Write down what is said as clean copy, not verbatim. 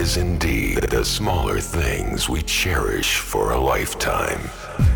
is indeed the smaller things we cherish for a lifetime.